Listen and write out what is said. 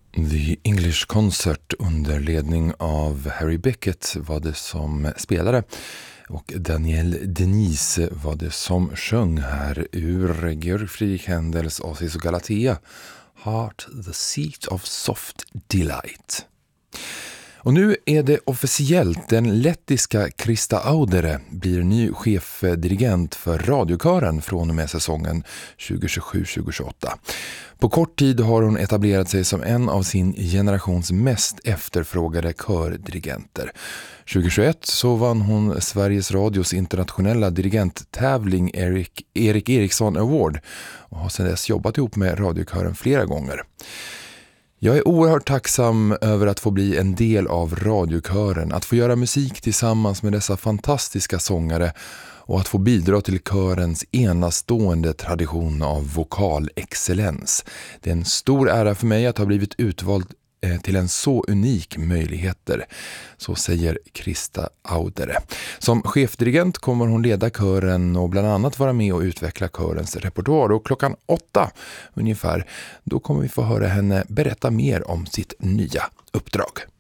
The English Concert under ledning av Harry Beckett var det som spelade och Daniel Denise var det som sjöng här ur Georg Friedrich Händels Acis och Galatea, Heart, the Seat of Soft Delight. Och nu är det officiellt, den lettiska Krista Audere blir ny chefdirigent för radiokören från och med säsongen 2027-2028. På kort tid har hon etablerat sig som en av sin generations mest efterfrågade kördirigenter. 2021 så vann hon Sveriges Radios internationella dirigenttävling Erik Eriksson Award och har sedan dess jobbat ihop med radiokören flera gånger. Jag är oerhört tacksam över att få bli en del av radiokören, att få göra musik tillsammans med dessa fantastiska sångare och att få bidra till körens enastående tradition av vokalexcellens. Det är en stor ära för mig att ha blivit utvald till en så unik möjligheter, så säger Krista Audere. Som chefdirigent kommer hon leda kören och bland annat vara med och utveckla körens repertoar, och 8:00 ungefär, då kommer vi få höra henne berätta mer om sitt nya uppdrag.